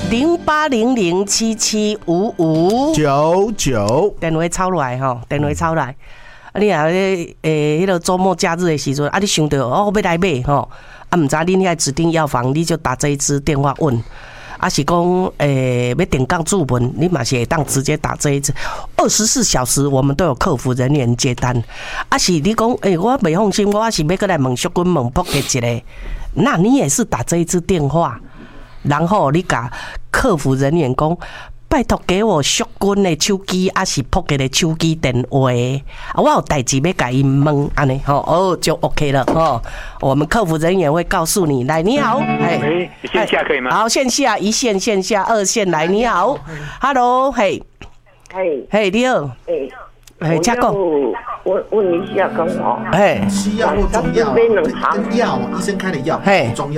0800775599， 电话抄来吼，电话抄来。啊，你若迄个周末假日的时阵，啊，你想到哦要来买吼，啊，唔知恁遐指定药房，你就打这一支电话问。啊是讲要点杠注文，你嘛是会当直接打这一支，24小时我们都有客服人员接单。啊是你讲我袂放心，我是要过来问淑君问卜给一个，那你也是打这一支电话，然后你甲客服人员讲。拜托给我淑君的手机，还是卜给的手机电话？我有代志要甲伊问，安尼吼，就 OK 了吼。我们客服人员会告诉你，来，你好， 线下可以吗？ 好，线下一线、线下二线，来，你好 ，Hello， 嘿，你好，嘉讲， 我问一下，跟我， 西药或中药，跟药，医生开的药，中药。